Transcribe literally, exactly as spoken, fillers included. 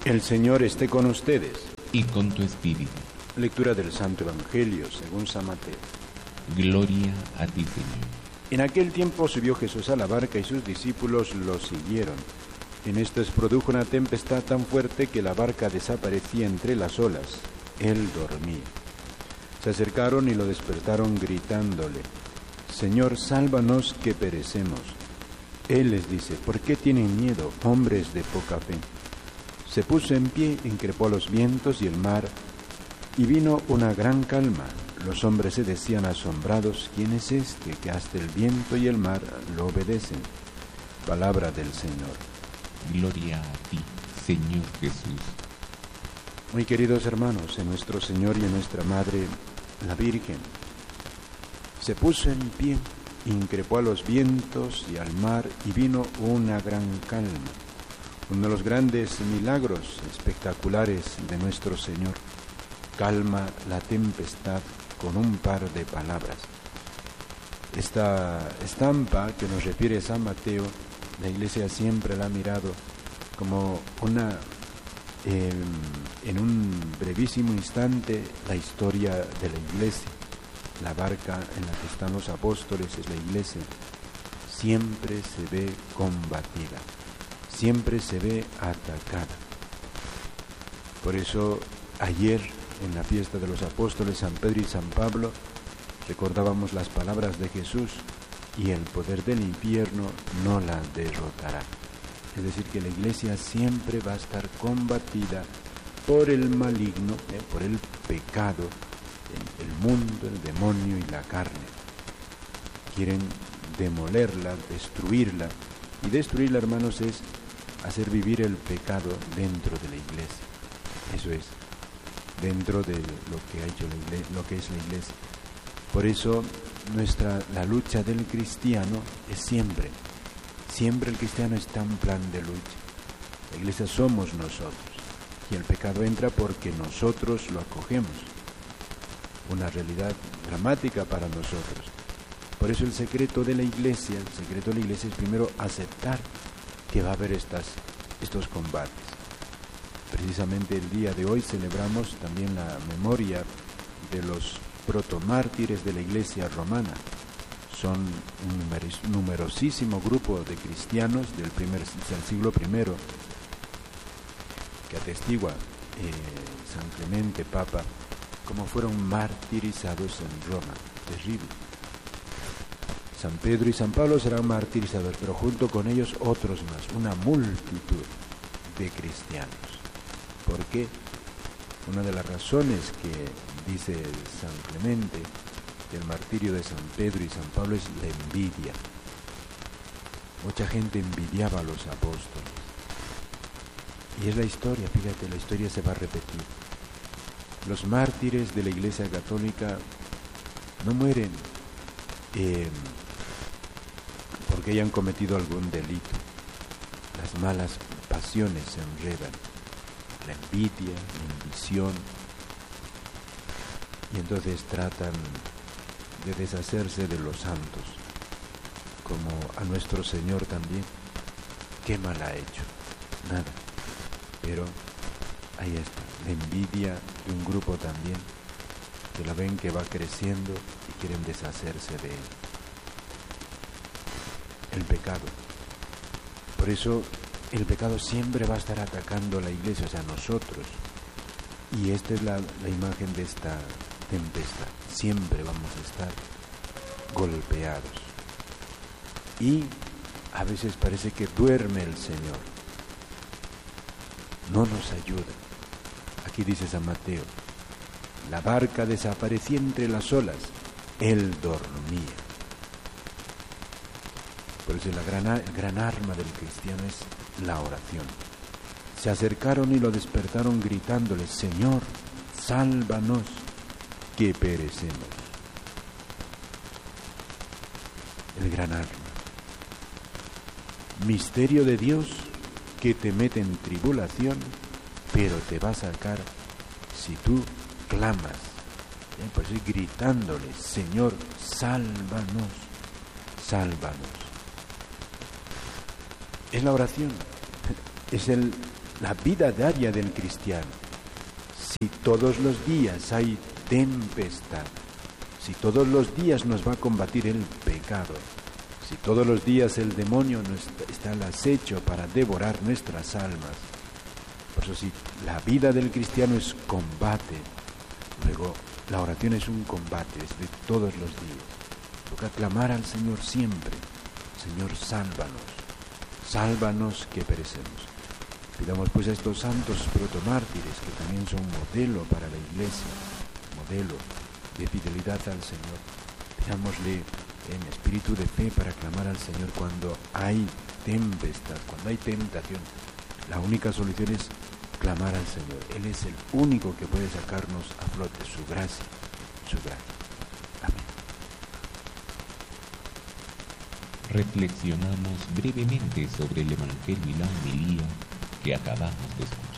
El Señor esté con ustedes. Y con tu espíritu. Lectura del Santo Evangelio según San Mateo. Gloria a ti, Señor. En aquel tiempo subió Jesús a la barca y sus discípulos lo siguieron. En esto se produjo una tempestad tan fuerte que la barca desaparecía entre las olas. Él dormía. Se acercaron y lo despertaron gritándole: Señor, sálvanos que perecemos. Él les dice: ¿por qué tienen miedo, hombres de poca fe? Se puso en pie, increpó a los vientos y el mar, y vino una gran calma. Los hombres se decían asombrados: ¿quién es este que hasta el viento y el mar lo obedecen? Palabra del Señor. Gloria a ti, Señor Jesús. Muy queridos hermanos, en nuestro Señor y en nuestra Madre, la Virgen, se puso en pie, increpó a los vientos y al mar, y vino una gran calma. Uno de los grandes milagros espectaculares de nuestro Señor. Calma la tempestad con un par de palabras. Esta estampa que nos refiere San Mateo, la Iglesia siempre la ha mirado como una, eh, en un brevísimo instante, la historia de la Iglesia. La barca en la que están los apóstoles es la Iglesia. Siempre se ve combatida, siempre se ve atacada. Por eso ayer, en la fiesta de los apóstoles San Pedro y San Pablo, recordábamos las palabras de Jesús: y el poder del infierno no la derrotará. Es decir, que la Iglesia siempre va a estar combatida por el maligno, eh, por el pecado, el, el mundo, el demonio y la carne. Quieren demolerla, destruirla, y destruirla, hermanos, es hacer vivir el pecado dentro de la Iglesia. Eso es, dentro de lo que ha hecho la iglesia, lo que es la Iglesia. Por eso nuestra la lucha del cristiano es siempre, siempre el cristiano está en plan de lucha. La Iglesia somos nosotros, y el pecado entra porque nosotros lo acogemos. Una realidad dramática para nosotros. Por eso el secreto de la Iglesia, el secreto de la Iglesia es primero aceptar que va a haber estas, estos combates. Precisamente el día de hoy celebramos también la memoria de los protomártires de la Iglesia romana. Son un numerosísimo grupo de cristianos del, primer, del siglo primero que atestigua eh, San Clemente, Papa, cómo fueron martirizados en Roma. Terrible. San Pedro y San Pablo serán martirizados, pero junto con ellos otros más, una multitud de cristianos. ¿Por qué? Una de las razones que dice San Clemente del martirio de San Pedro y San Pablo es la envidia. Mucha gente envidiaba a los apóstoles. Y es la historia, fíjate, la historia se va a repetir. Los mártires de la Iglesia Católica no mueren eh, porque hayan cometido algún delito. Las malas pasiones se enredan. La envidia, la ambición, y entonces tratan de deshacerse de los santos, como a nuestro Señor también. ¿Qué mal ha hecho? Nada. Pero ahí está, la envidia de un grupo también, que la ven que va creciendo y quieren deshacerse de él. El pecado. Por eso el pecado siempre va a estar atacando a la Iglesia, o sea, a nosotros. Y esta es la, la imagen de esta tempestad. Siempre vamos a estar golpeados. Y a veces parece que duerme el Señor. No nos ayuda. Aquí dice San Mateo: la barca desaparecía entre las olas, Él dormía. Por eso la gran, el gran arma del cristiano es la oración. Se acercaron y lo despertaron gritándole: Señor, sálvanos, que perecemos. El gran arma. Misterio de Dios que te mete en tribulación, pero te va a sacar si tú clamas. ¿Eh? Por eso gritándole: Señor, sálvanos, sálvanos. Es la oración, es el, la vida diaria del cristiano. Si todos los días hay tempestad, si todos los días nos va a combatir el pecado, si todos los días el demonio no está, está al acecho para devorar nuestras almas, por eso si la vida del cristiano es combate, luego la oración es un combate, es de todos los días. Toca clamar al Señor siempre: Señor, sálvanos, sálvanos que perecemos. Pidamos pues a estos santos protomártires, que también son modelo para la Iglesia, modelo de fidelidad al Señor. Pidámosle en espíritu de fe para clamar al Señor cuando hay tempestad, cuando hay tentación. La única solución es clamar al Señor. Él es el único que puede sacarnos a flote, su gracia, su gracia. Amén. Reflexionamos brevemente sobre el Evangelio y la homilía que acabamos de escuchar.